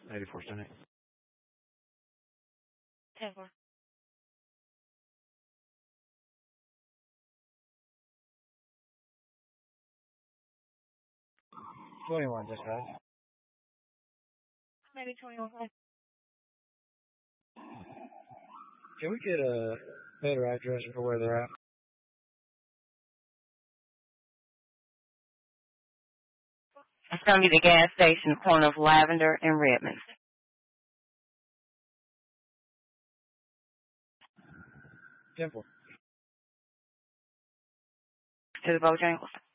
94 Stone 10-4. 21, dispatch. Maybe 21. Can we get a better address for where they're at? It's going to be the gas station, corner of Lavender and Redmond. Temple. To the Bojangles.